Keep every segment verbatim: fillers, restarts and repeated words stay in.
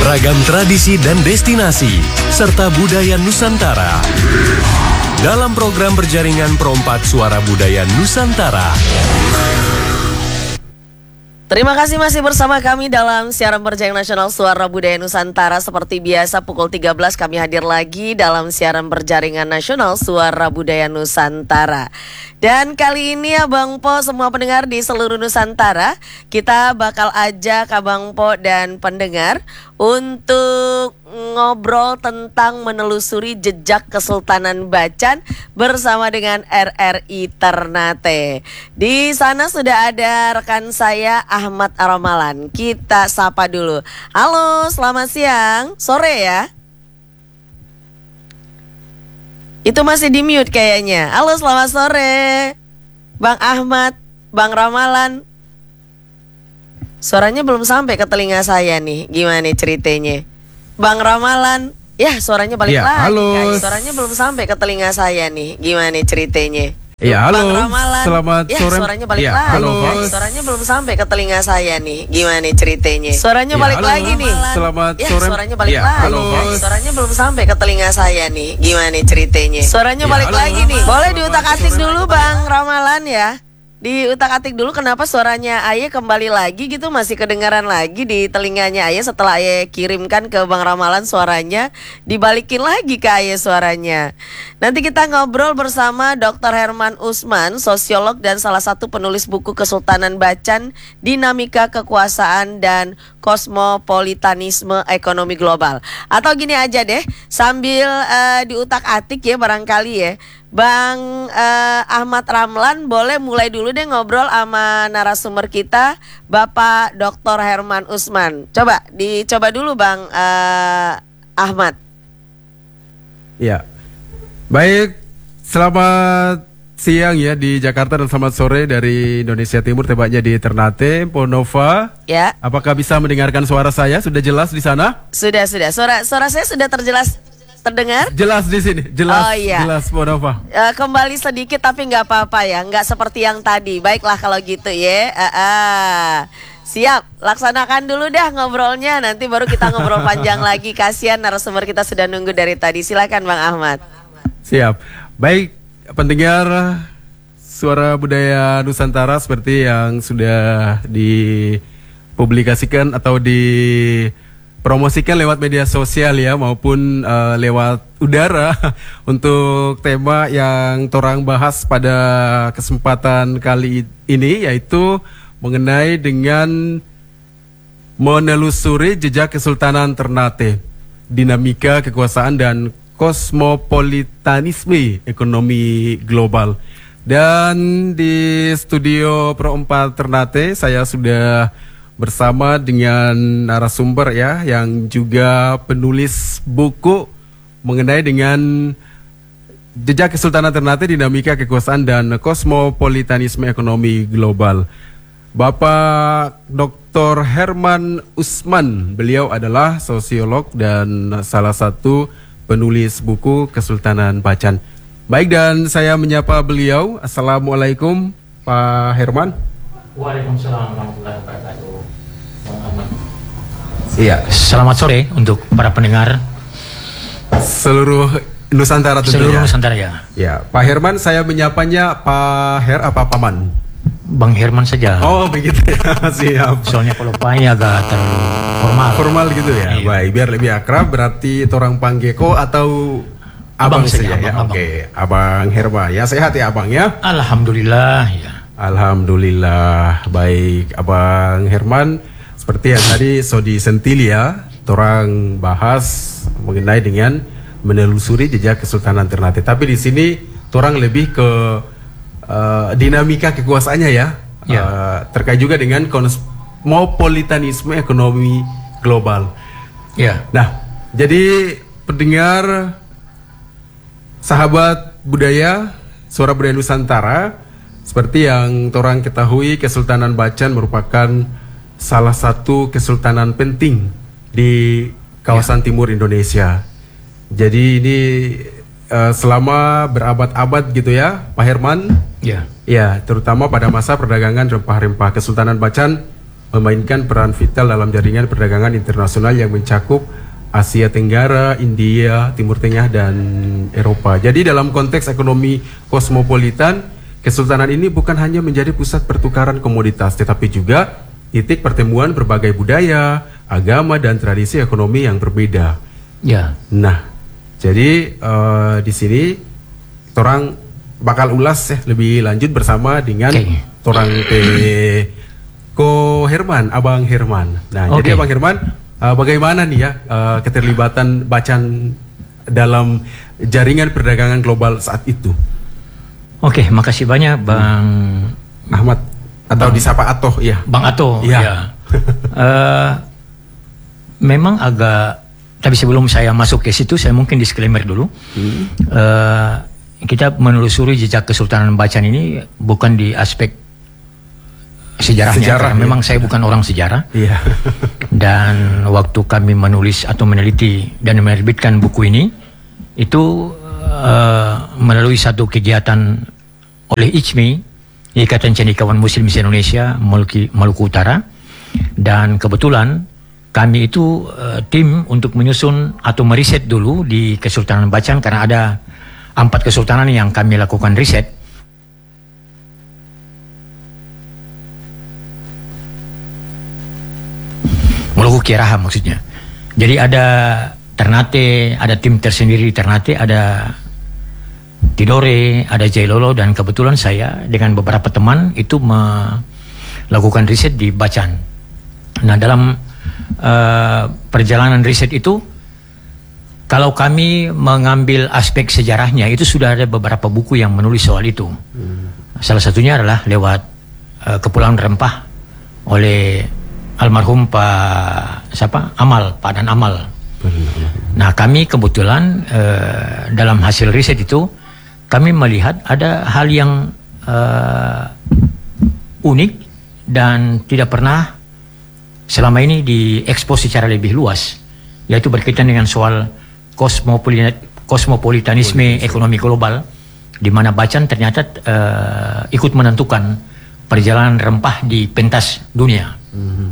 Beragam tradisi dan destinasi, serta budaya Nusantara. Dalam program berjaringan Perompak Suara Budaya Nusantara. Terima kasih masih bersama kami dalam siaran berjaringan nasional Suara Budaya Nusantara. Seperti biasa pukul tiga belas kami hadir lagi dalam siaran berjaringan nasional Suara Budaya Nusantara. Dan kali ini Abang Po, semua pendengar di seluruh Nusantara, kita bakal ajak Abang Po dan pendengar untuk ngobrol tentang menelusuri jejak Kesultanan Bacan bersama dengan R R I Ternate. Di sana sudah ada rekan saya Ahmad Ramalan. Kita sapa dulu. Halo, selamat siang. Sore ya. Itu masih di mute kayaknya. Halo, selamat sore Bang Ahmad, Bang Ramalan. Suaranya belum sampai ke telinga saya nih. Gimana nih ceritanya? Bang Ramalan, ya suaranya balik ya, lagi. Halo. Guys. Suaranya belum sampai ke telinga saya nih. Gimana nih ceritanya? Ya, halo. Bang Ramalan, selamat ya, sore. Suaranya balik ya, lagi. Halo. Guys. Suaranya belum sampai ke telinga saya nih. Gimana nih ceritanya? Suaranya ya, balik halo. lagi nih. Selamat ya, sore. Suaranya balik ya, lagi. Halo. Guys. Suaranya belum sampai ke telinga saya nih. Gimana nih ceritanya? Suaranya ya, balik halo. lagi nih. Boleh diutak-atik dulu Bang Ramalan ya. Diutak-atik dulu kenapa suaranya Aye kembali lagi gitu, masih kedengaran lagi di telinganya Aye setelah Aye kirimkan ke Bang Ramalan suaranya, dibalikin lagi ke Aye suaranya. Nanti kita ngobrol bersama doktor Herman Usman, sosiolog dan salah satu penulis buku Kesultanan Bacan, Dinamika Kekuasaan dan Kosmopolitanisme Ekonomi Global. Atau gini aja deh, sambil uh, diutak-atik ya barangkali ya, Bang uh, Ahmad Ramlan boleh mulai dulu deh ngobrol sama narasumber kita, Bapak doktor Herman Usman. Coba dicoba dulu Bang uh, Ahmad. Ya, baik. Selamat siang ya di Jakarta dan selamat sore dari Indonesia Timur, tepatnya di Ternate, Ponova. Ya. Apakah bisa mendengarkan suara saya? Sudah jelas di sana? Sudah, sudah. Suara suara saya sudah terjelas. Terdengar? Jelas di sini, jelas, oh, iya. jelas Ponova. Uh, kembali sedikit tapi nggak apa-apa ya, nggak seperti yang tadi. Baiklah kalau gitu ya. Uh, uh. Siap, laksanakan dulu dah ngobrolnya. Nanti baru kita ngobrol panjang lagi. Kasihan narasumber kita sudah nunggu dari tadi. Silakan Bang Ahmad. Siap. Baik, pendengar Suara Budaya Nusantara, seperti yang sudah dipublikasikan atau di promosikan lewat media sosial ya maupun uh, lewat udara untuk tema yang torang bahas pada kesempatan kali ini, yaitu mengenai dengan menelusuri jejak Kesultanan Ternate, dinamika kekuasaan dan kosmopolitanisme ekonomi global. Dan di studio Pro empat Ternate saya sudah bersama dengan narasumber ya, yang juga penulis buku mengenai dengan jejak Kesultanan Ternate, dinamika kekuasaan dan kosmopolitanisme ekonomi global, Bapak doktor Herman Usman. Beliau adalah sosiolog dan salah satu penulis buku Kesultanan Bacan. Baik, dan saya menyapa beliau. Assalamualaikum Pak Herman. Waalaikumsalam warahmatullahi wabarakatuh. Iya. Selamat sore untuk para pendengar seluruh Nusantara tentunya. Seluruh Nusantara ya. Ya, Pak Herman, saya menyapanya Pak Her apa Paman? Bang Herman saja. Oh begitu ya, siap. Soalnya kalau Pak agak terlalu formal. Formal gitu ya. Iya. Baik, biar lebih akrab berarti torang panggeko atau abang, abang saja ya. Oke, okay. Abang Herman. Ya sehat ya abang ya. Alhamdulillah ya. Alhamdulillah. Baik, Abang Herman. Seperti yang tadi Sodi Sentilia, torang bahas mengenai dengan menelusuri jejak Kesultanan Ternate. Tapi di sini torang lebih ke uh, dinamika kekuasaannya ya, ya. Uh, terkait juga dengan kosmopolitanisme ekonomi global. Ya. Nah, jadi pendengar, sahabat budaya, Suara Budaya Nusantara, seperti yang torang ketahui, Kesultanan Bacan merupakan salah satu kesultanan penting di kawasan ya. Timur Indonesia. Jadi ini uh, selama berabad-abad gitu ya, Pak Herman. Ya. Ya, terutama pada masa perdagangan rempah-rempah, Kesultanan Bacan memainkan peran vital dalam jaringan perdagangan internasional yang mencakup Asia Tenggara, India, Timur Tengah, dan Eropa. Jadi dalam konteks ekonomi kosmopolitan, Kesultanan ini bukan hanya menjadi pusat pertukaran komoditas, tetapi juga titik pertemuan berbagai budaya, agama, dan tradisi ekonomi yang berbeda. Ya. Nah, jadi uh, di sini orang bakal ulas ya lebih lanjut bersama dengan okay. orang P. Ko Herman, Abang Herman. Nah, okay. jadi Abang Herman, uh, bagaimana nih ya uh, keterlibatan Bacan dalam jaringan perdagangan global saat itu? Oke, okay, makasih banyak Bang Ahmad atau Bang, disapa Atoh ya. Bang Atoh. Ya. ya. uh, memang agak, tapi sebelum saya masuk ke situ, saya mungkin disclaimer dulu. Hmm. Uh, kita menelusuri jejak Kesultanan Bacan ini bukan di aspek sejarahnya, sejarah, karena ya. memang saya bukan orang sejarah. Iya. Dan waktu kami menulis atau meneliti dan menerbitkan buku ini, itu uh, melalui satu kegiatan oleh I C M I, Ikatan Cendekiawan Muslim Indonesia Maluku, Maluku Utara, dan kebetulan kami itu uh, tim untuk menyusun atau meriset dulu di Kesultanan Bacan, karena ada empat kesultanan yang kami lakukan riset. Maluku Kiaraha maksudnya. Jadi ada Ternate, ada tim tersendiri di Ternate, ada Tidore, ada Jailolo, dan kebetulan saya dengan beberapa teman itu melakukan riset di Bacan. Nah, dalam uh, perjalanan riset itu, kalau kami mengambil aspek sejarahnya, itu sudah ada beberapa buku yang menulis soal itu. Hmm. Salah satunya adalah lewat uh, Kepulauan Rempah oleh almarhum Pak siapa? Amal, Pak Dan Amal. Nah, kami kebetulan uh, dalam hasil riset itu kami melihat ada hal yang uh, unik dan tidak pernah selama ini diekspos secara lebih luas, yaitu berkaitan dengan soal kosmopolit kosmopolitanisme ekonomi global, di mana Bacan ternyata uh, ikut menentukan perjalanan rempah di pentas dunia.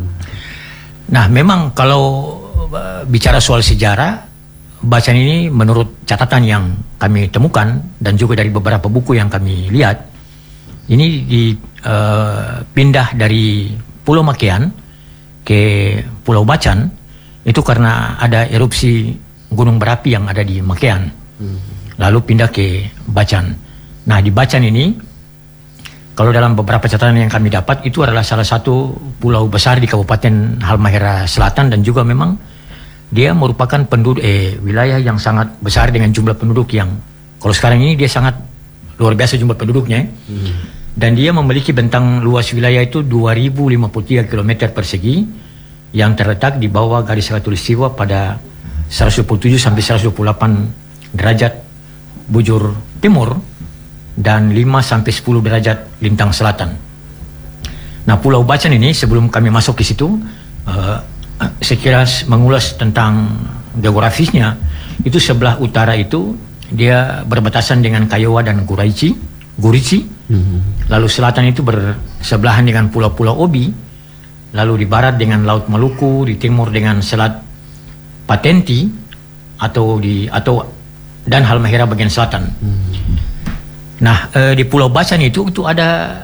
Nah, memang kalau uh, bicara soal sejarah, Bacan ini menurut catatan yang kami temukan dan juga dari beberapa buku yang kami lihat, ini dipindah uh, dari Pulau Makian ke Pulau Bacan itu karena ada erupsi gunung berapi yang ada di Makian, lalu pindah ke Bacan. Nah, di Bacan ini, kalau dalam beberapa catatan yang kami dapat, itu adalah salah satu pulau besar di Kabupaten Halmahera Selatan, dan juga memang dia merupakan penduduk eh, wilayah yang sangat besar dengan jumlah penduduk yang kalau sekarang ini dia sangat luar biasa jumlah penduduknya. Hmm. Dan dia memiliki bentang luas wilayah itu dua ribu lima puluh tiga kilometer persegi yang terletak di bawah garis khatulistiwa pada seratus dua puluh tujuh sampai seratus dua puluh delapan derajat bujur timur dan lima sampai sepuluh derajat lintang selatan. Nah, Pulau Bacan ini sebelum kami masuk ke situ, uh, sekilas mengulas tentang geografisnya, itu sebelah utara itu dia berbatasan dengan Kiowa dan Guraici, Gurici. Mm-hmm. Lalu selatan itu bersebelahan dengan pulau-pulau Obi. Lalu di barat dengan Laut Maluku, di timur dengan Selat Patenti atau di atau dan Halmahera bagian selatan. Mm-hmm. Nah, eh, di Pulau Bacan itu itu ada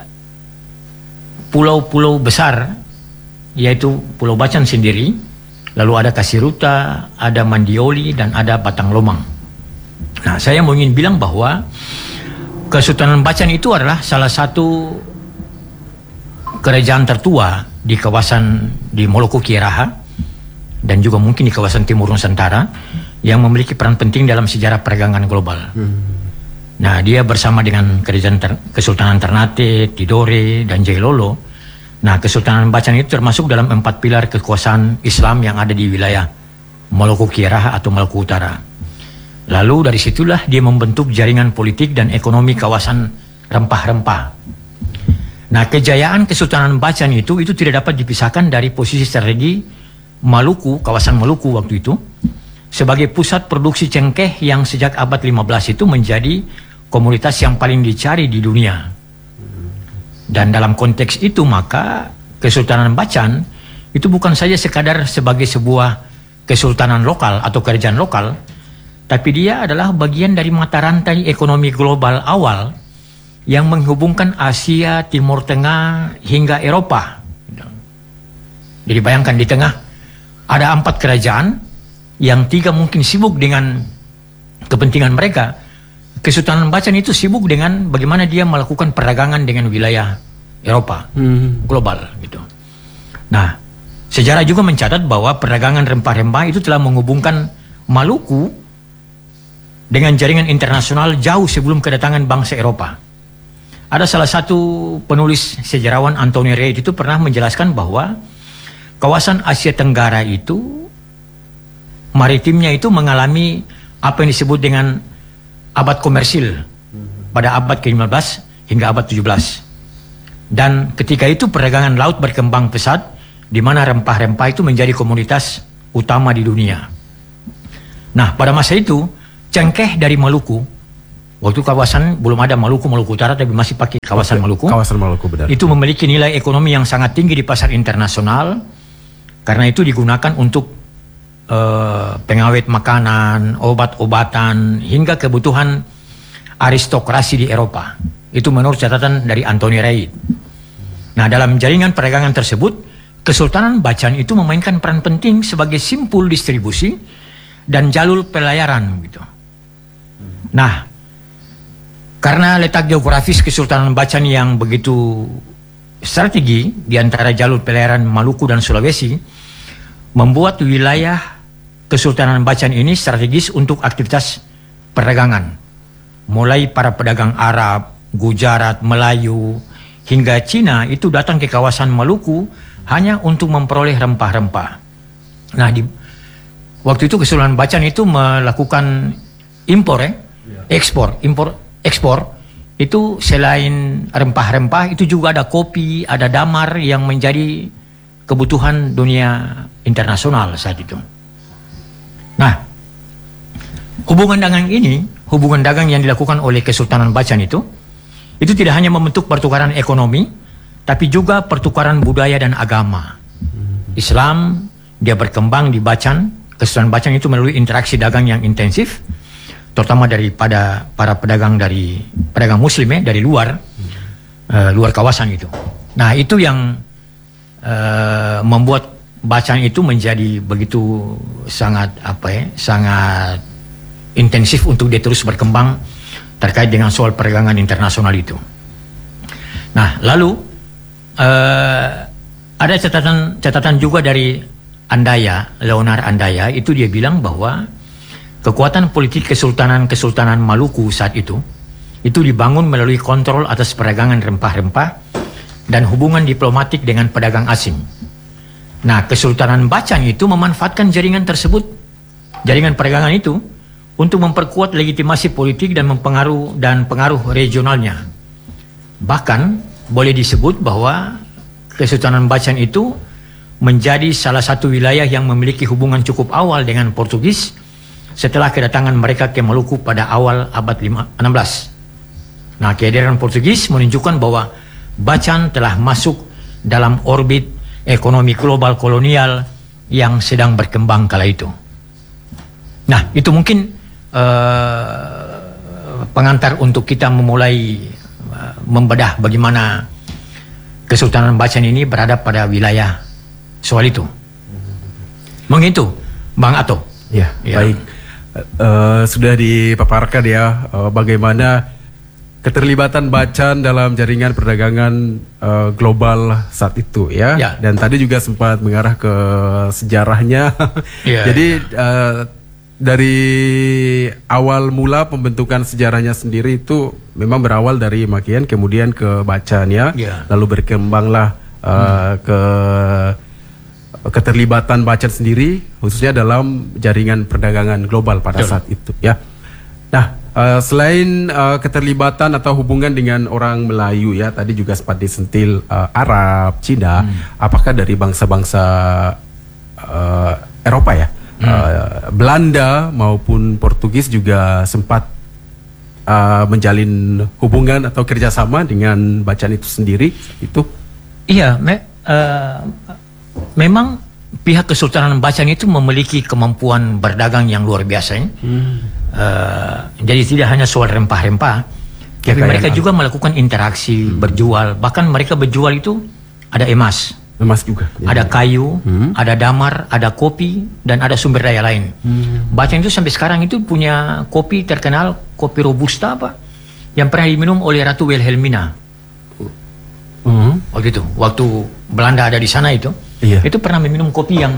pulau-pulau besar, yaitu Pulau Bacan sendiri, lalu ada Kasiruta, ada Mandioli, dan ada Batang Lomang. Nah, saya mau ingin bilang bahwa Kesultanan Bacan itu adalah salah satu kerajaan tertua di kawasan di Maluku Kiaraha dan juga mungkin di kawasan Timur Nusantara yang memiliki peran penting dalam sejarah perdagangan global. Hmm. Nah, dia bersama dengan kerajaan ter Kesultanan Ternate, Tidore, dan Jailolo. Nah, Kesultanan Bacan itu termasuk dalam empat pilar kekuasaan Islam yang ada di wilayah Maluku Kiaraha atau Maluku Utara. Lalu dari situlah dia membentuk jaringan politik dan ekonomi kawasan rempah-rempah. Nah, kejayaan Kesultanan Bacan itu itu tidak dapat dipisahkan dari posisi strategi Maluku, kawasan Maluku waktu itu, sebagai pusat produksi cengkeh yang sejak abad lima belas itu menjadi komoditas yang paling dicari di dunia. Dan dalam konteks itu maka Kesultanan Bacan itu bukan saja sekadar sebagai sebuah kesultanan lokal atau kerajaan lokal, tapi dia adalah bagian dari mata rantai ekonomi global awal yang menghubungkan Asia, Timur Tengah hingga Eropa. Jadi bayangkan di tengah ada empat kerajaan yang tiga mungkin sibuk dengan kepentingan mereka. Kesultanan Bacan itu sibuk dengan bagaimana dia melakukan perdagangan dengan wilayah Eropa hmm. global gitu. Nah, sejarah juga mencatat bahwa perdagangan rempah-rempah itu telah menghubungkan Maluku dengan jaringan internasional jauh sebelum kedatangan bangsa Eropa. Ada salah satu penulis sejarawan Anthony Reid itu pernah menjelaskan bahwa kawasan Asia Tenggara itu maritimnya itu mengalami apa yang disebut dengan abad komersil pada abad ke lima belas hingga abad tujuh belas. Dan ketika itu perdagangan laut berkembang pesat, di mana rempah-rempah itu menjadi komoditas utama di dunia. Nah, pada masa itu, cengkeh dari Maluku, waktu kawasan belum ada Maluku, Maluku Utara, tapi masih pakai kawasan Maluku. Kawasan Maluku, benar. Itu memiliki nilai ekonomi yang sangat tinggi di pasar internasional, karena itu digunakan untuk uh, pengawet makanan, obat-obatan, hingga kebutuhan aristokrasi di Eropa. Itu menurut catatan dari Anthony Reid. Nah, dalam jaringan perdagangan tersebut, Kesultanan Bacan itu memainkan peran penting sebagai simpul distribusi dan jalur pelayaran gitu. Nah, karena letak geografis Kesultanan Bacan yang begitu strategi di antara jalur pelayaran Maluku dan Sulawesi, membuat wilayah Kesultanan Bacan ini strategis untuk aktivitas perdagangan. Mulai para pedagang Arab, Gujarat, Melayu, hingga Cina itu datang ke kawasan Maluku hanya untuk memperoleh rempah-rempah. Nah, di waktu itu Kesultanan Bacan itu melakukan impor, eh? ekspor, impor, ekspor. Itu selain rempah-rempah, itu juga ada kopi, ada damar yang menjadi kebutuhan dunia internasional saat itu. Nah, hubungan dagang ini, hubungan dagang yang dilakukan oleh Kesultanan Bacan itu, itu tidak hanya membentuk pertukaran ekonomi, tapi juga pertukaran budaya dan agama. Islam, dia berkembang di Bacan. Kesultanan Bacan itu melalui interaksi dagang yang intensif, terutama daripada para pedagang dari pedagang Muslim, ya, dari luar, uh, luar kawasan itu. Nah, itu yang uh, membuat Bacan itu menjadi begitu sangat apa ya, sangat intensif untuk dia terus berkembang terkait dengan soal perdagangan internasional itu. Nah, lalu uh, ada catatan catatan juga dari Andaya, Leonard Andaya, itu dia bilang bahwa kekuatan politik Kesultanan-Kesultanan Maluku saat itu itu dibangun melalui kontrol atas perdagangan rempah-rempah dan hubungan diplomatik dengan pedagang asing. Nah, Kesultanan Bacan itu memanfaatkan jaringan tersebut, jaringan perdagangan itu, untuk memperkuat legitimasi politik dan mempengaruh dan pengaruh regionalnya. Bahkan boleh disebut bahwa Kesultanan Bacan itu menjadi salah satu wilayah yang memiliki hubungan cukup awal dengan Portugis setelah kedatangan mereka ke Maluku pada awal abad enam belas. Nah, kehadiran Portugis menunjukkan bahwa Bacan telah masuk dalam orbit ekonomi global kolonial yang sedang berkembang kala itu. Nah, itu mungkin uh, pengantar untuk kita memulai uh, membedah bagaimana Kesultanan Bacan ini berada pada wilayah soal itu. Mungkin itu, Bang Ato. Ya, ya. Baik. Uh, sudah dipaparkan ya uh, bagaimana keterlibatan Bacan dalam jaringan perdagangan uh, global saat itu ya. ya. Dan tadi juga sempat mengarah ke sejarahnya. ya, Jadi uh, dari awal mula pembentukan sejarahnya sendiri itu memang berawal dari Makian kemudian ke Bacan ya. ya. Lalu berkembanglah uh, hmm. ke keterlibatan Bacan sendiri khususnya dalam jaringan perdagangan global pada Betul. saat itu ya. Nah, uh, selain uh, keterlibatan atau hubungan dengan orang Melayu ya, tadi juga sempat disentil uh, Arab, Cina, hmm. apakah dari bangsa-bangsa uh, Eropa ya, hmm. uh, Belanda maupun Portugis juga sempat uh, menjalin hubungan atau kerjasama dengan Bacan itu sendiri itu? Iya, me, uh, memang pihak Kesultanan Bacan itu memiliki kemampuan berdagang yang luar biasa ya. Hmm. Uh, jadi tidak hanya soal rempah-rempah, tapi mereka juga melakukan interaksi, hmm. berjual. Bahkan mereka berjual itu ada emas, emas juga, ya. Ada kayu, hmm. ada damar, ada kopi, dan ada sumber daya lain. Hmm. Bacan itu sampai sekarang itu punya kopi terkenal, kopi robusta apa, yang pernah diminum oleh Ratu Wilhelmina. Hmm. Waktu itu, waktu Belanda ada di sana itu, iya. itu pernah meminum kopi yang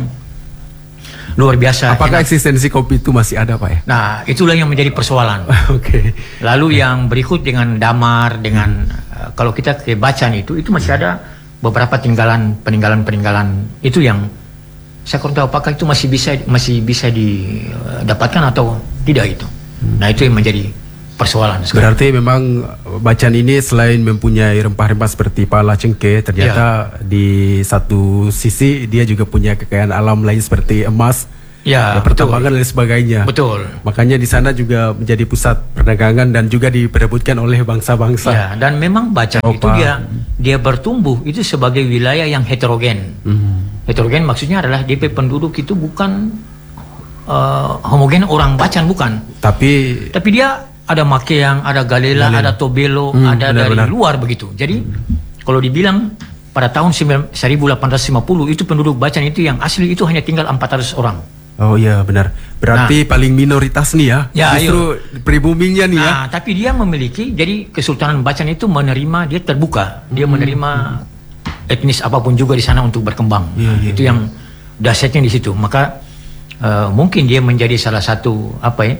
luar biasa. Apakah enak. Eksistensi kopi itu masih ada, Pak ya? Nah, itulah yang menjadi persoalan. Oke. Okay. Lalu yang berikut dengan damar, dengan uh, kalau kita ke Bacan itu, itu masih ada beberapa tinggalan, peninggalan-peninggalan itu yang saya kurang tahu apakah itu masih bisa masih bisa didapatkan atau tidak itu. Hmm. Nah, itu yang menjadi persoalan sekarang. Berarti memang Bacan ini selain mempunyai rempah-rempah seperti pala cengkeh, ternyata ya. Di satu sisi dia juga punya kekayaan alam lain seperti emas, ya, pertambangan dan sebagainya. Betul. Makanya di sana juga menjadi pusat perdagangan dan juga diperebutkan oleh bangsa-bangsa. Ya, dan memang Bacan Opa. itu dia dia bertumbuh itu sebagai wilayah yang heterogen. Hmm. Heterogen maksudnya adalah D P penduduk itu bukan uh, homogen orang Bacan, bukan. Tapi tapi dia ada Makeang, ada Galela, Galela. ada Tobelo, hmm, ada benar, dari benar. luar begitu. Jadi hmm. kalau dibilang pada tahun seribu delapan ratus lima puluh itu penduduk Bacan itu yang asli itu hanya tinggal empat ratus orang. Oh iya benar. Berarti nah, paling minoritas nih ya. ya Justru ayo. pribuminya nih nah, ya. Tapi dia memiliki, jadi Kesultanan Bacan itu menerima, dia terbuka, dia hmm. menerima hmm. etnis apapun juga di sana untuk berkembang. Ya, ya, itu ya. yang dahsyatnya di situ. Maka uh, mungkin dia menjadi salah satu apa ya?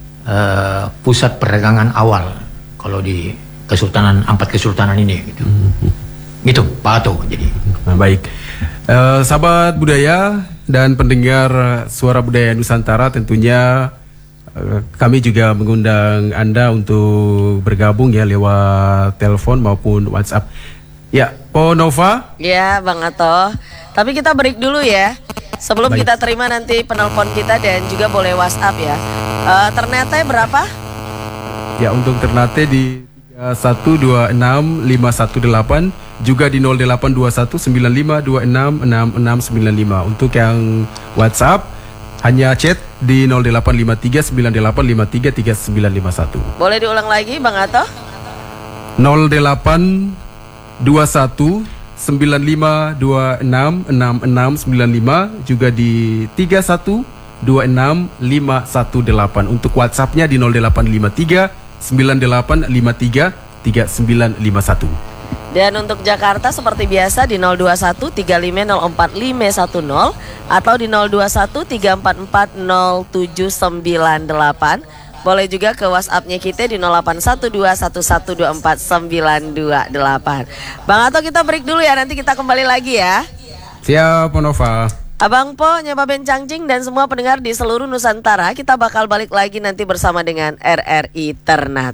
Uh, pusat perdagangan awal kalau di Kesultanan empat Kesultanan ini gitu. Mm-hmm. Gitu Pak Ato. Jadi nah, baik uh, sahabat budaya dan pendengar Suara Budaya Nusantara, tentunya uh, kami juga mengundang Anda untuk bergabung ya lewat telepon maupun WhatsApp. Ya, Po Nova. Ya, Bang Ato. Tapi kita break dulu ya. Sebelum Baik. kita terima nanti penelpon kita dan juga boleh WhatsApp ya. Uh, Ternate berapa? Ya, untuk Ternate di tiga satu dua enam lima satu delapan, juga di nol delapan dua satu sembilan lima dua enam enam enam sembilan lima. Untuk yang WhatsApp hanya chat di nol delapan lima tiga sembilan delapan lima tiga tiga sembilan lima satu. Boleh diulang lagi Bang Ato? nol delapan dua satu sembilan lima dua enam enam enam sembilan lima, juga di tiga satu dua enam lima satu delapan. Untuk WhatsAppnya di nol delapan lima tiga sembilan delapan lima tiga tiga sembilan lima satu. Dan untuk Jakarta seperti biasa di nol dua satu tiga lima nol empat lima satu nol atau di nol dua satu tiga empat empat nol tujuh sembilan delapan. Boleh juga ke WhatsAppnya kita di nol delapan satu dua satu satu dua empat sembilan dua delapan. Bang Ato, kita break dulu ya, nanti kita kembali lagi ya. Siap, Nova. Abang Po, Nyoba Ben Cangcing dan semua pendengar di seluruh Nusantara, kita bakal balik lagi nanti bersama dengan R R I Ternate.